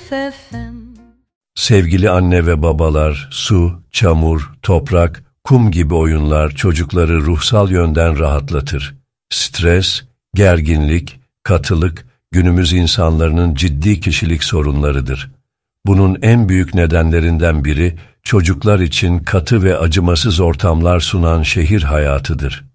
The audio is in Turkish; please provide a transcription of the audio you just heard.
FM. Sevgili anne ve babalar, su, çamur, toprak, kum gibi oyunlar çocukları ruhsal yönden rahatlatır. Stres, gerginlik, katılık günümüz insanlarının ciddi kişilik sorunlarıdır. Bunun en büyük nedenlerinden biri çocuklar için katı ve acımasız ortamlar sunan şehir hayatıdır.